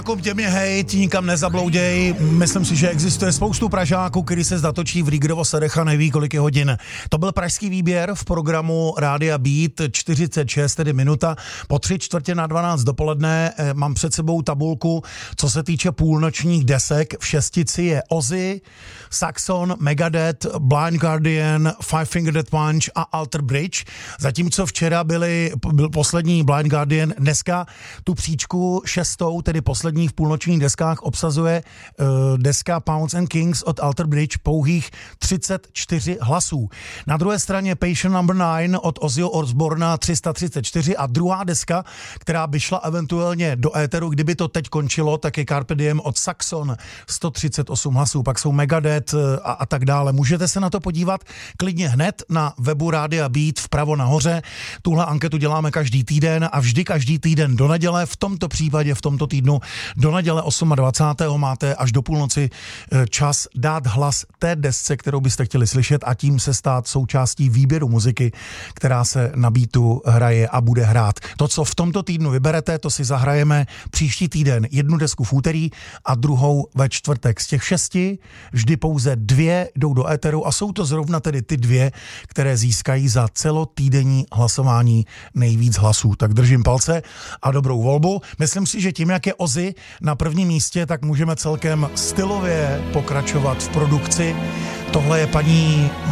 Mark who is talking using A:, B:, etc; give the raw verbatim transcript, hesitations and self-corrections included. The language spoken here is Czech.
A: Tě mě hej, ti nikam nezablouděj. Myslím si, že existuje spoustu Pražáků, který se zatočí v Rígrovo Sedech a neví, kolik je hodin. To byl pražský výběr v programu Rádia Beat čtyřicet šest, tedy minuta. Po tři čtvrtě na dvanáct dopoledne mám před sebou tabulku, co se týče půlnočních desek. V šestici je Ozzy, Saxon, Megadeth, Blind Guardian, Five Finger Death Punch a Alter Bridge. Zatímco včera byli, byl poslední Blind Guardian, dneska tu příčku šestou, tedy poslední v půlnočních deskách obsazuje uh, deska Pounds and Kings od Alter Bridge pouhých třicet čtyři hlasů. Na druhé straně Patient Number nine od Ozzyho Osbourna tři sta třicet čtyři a druhá deska, která by šla eventuálně do éteru, kdyby to teď končilo, tak je Carpe Diem od Saxon sto třicet osm hlasů, pak jsou Megadeth a, a tak dále. Můžete se na to podívat klidně hned na webu Rádia Beat vpravo nahoře. Tuhle anketu děláme každý týden a vždy každý týden do neděle, v tomto případě v tomto týdnu do neděle dvacátého osmého máte až do půlnoci čas dát hlas té desce, kterou byste chtěli slyšet a tím se stát součástí výběru muziky, která se na Beatu hraje a bude hrát. To, co v tomto týdnu vyberete, to si zahrajeme příští týden. Jednu desku v úterý a druhou ve čtvrtek. Z těch šesti vždy pouze dvě jdou do éteru a jsou to zrovna tedy ty dvě, které získají za celotýdenní hlasování nejvíc hlasů. Tak držím palce a dobrou volbu. Myslím si, že tím, jak je Ozzy na prvním místě, tak můžeme celkem stylově pokračovat v produkci. Tohle je paní